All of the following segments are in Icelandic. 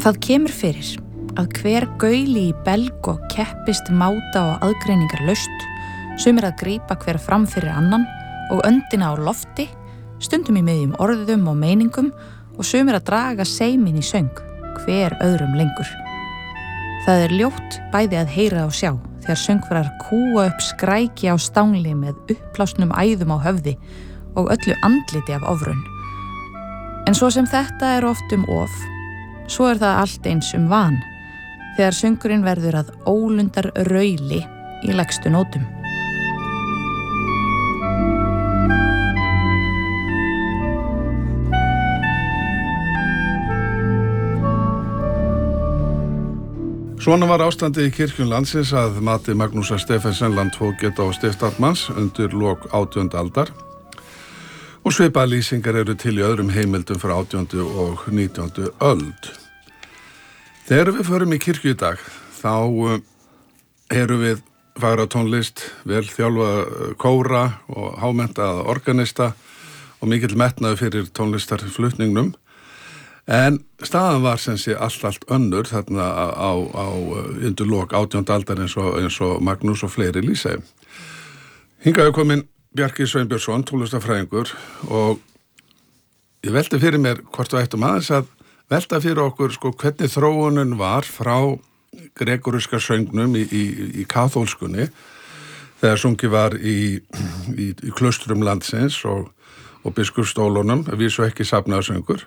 Það kemur fyrir að hver gauli í belg og keppist máta og aðgreiningar laust, sumir að grípa hver fram fyrir annan og öndina á lofti, stundum í miðjum orðum og meiningum og sumir að draga seimin í söng, hver öðrum lengur. Það ljótt bæði að heyra og sjá þegar söngvarar kúa upp skræki á stangli með uppplásnum æðum á höfði og öllu andliti af ofraun. En svo sem þetta oft of, svo það allt eins van, þegar söngurinn verður að ólundar rauli í lægstu nótum. Svona var ástandið í kirkjum landsins að mati Magnúsar Stephensen landfógeta og stiftamtmanns undir lok 18. aldar og svipaðar lýsingar eru til í öðrum heimildum frá 18. og 19. öld. Þegar við förum í kirkju í dag, þá erum við fagra tónlist, vel þjálfa kóra og hámenntaða organista og mikill metnaður fyrir tónlistarflutningnum. En staðan var sem sé allt önnur þarna á undir lok 18. aldar eins og Magnús og fleiri lýsa. Hingað kominn Bjarki Sveinbjörnsson, tónlistarfræðingur, og ég velti fyrir mér hvort við ættum aðeins að velta fyrir okkur hvernig þróunin var frá gregoriska söngnum í kaþólskunni þegar sungið var í klaustrum landsins og biskupsstólunum, að vísu ekki safnaðarsöngur.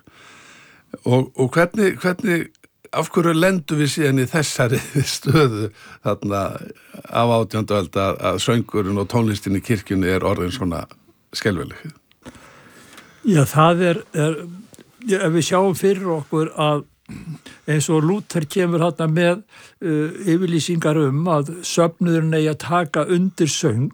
Og hvernig af hverju lendum við síðan í þessari stöðu þarna af 18. öld að söngurinn og tónlistin í kirkjunni orðin svona skelfileg? Já, það ef við sjáum fyrir okkur að eins og Lúther kemur þarna með yfirlýsingar að söfnuðurinn eigi að taka undir söng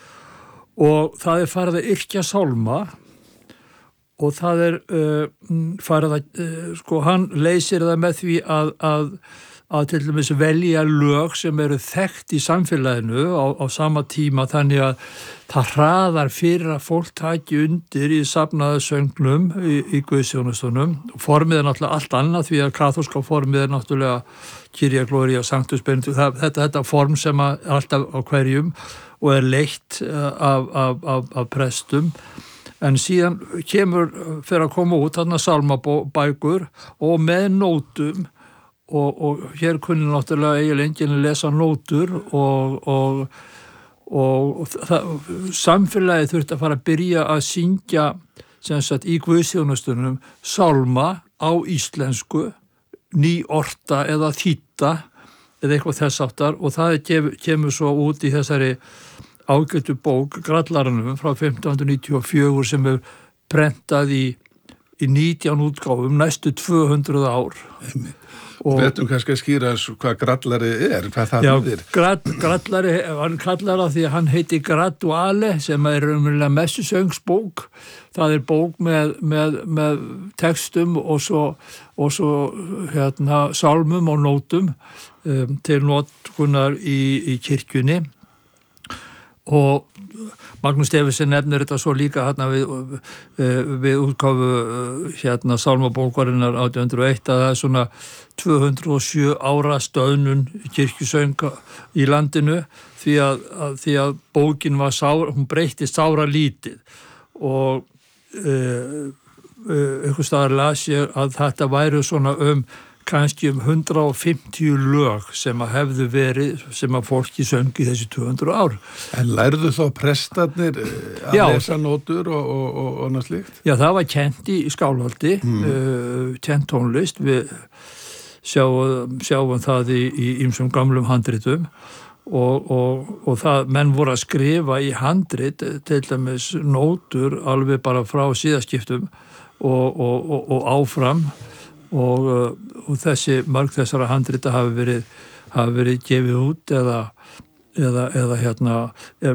og það farið að yrkja sálma og það farið að, hann leysir það með því að til dæmis velja lög sem eru þekkt í samfélaginu á sama tíma þannig að það hraðar fyrir að fólk taki undir í safnaðarsöngnum í guðsþjónustunum. Formið náttúrulega allt annað því að kaþólska formið náttúrulega Kyrie Gloria, Sanctus Benedictus, þetta form sem alltaf á hverjum og leitt af prestum. En síðan fyrir að koma út þarna sálmabækur og með nótum og hér kunni náttúrulega eiginlega enginn að lesa nótur og samfélagið þurfti að fara að byrja að syngja sem sagt í guðsþjónustunum sálma á íslensku, nýorta eða þýdda eða eitthvað þess áttar og það kemur svo út í þessari ágætu bók Grallaranum frá 1594 sem prentað í 19 útgáfum næstu 200 ár. Og betum kannski að skýra hvað grallari hvað það er. Grallari, hann kallar það því að hann heiti Graduale sem raunverulega messusöngsbók. Það bók með textum og svo sálmum og nótum til notkunar í kirkjunni. Og Magnús Stephensen nefnir þetta svo líka við útgáfu sálmabókarinnar 1801 að það svona 207 ára stöðnun kirkjusöng í landinu því að bókin var hún breyttist sára lítið og einhvers staðar las ég að þetta væri svona kannski 150 lög sem hefðu verið sem fólki söngi þessi 200 ár. En lærðu þá prestarnir að lesa nótur og annað slíkt? Já, það var kent í Skálholti, kent tónlist. Við sjáum það í ýmsum gamlum handritum og það menn voru að skrifa í handrit til dæmis nótur alveg bara frá síðaskiptum og áfram og mörg þessara handrita hafi verið gefið út eða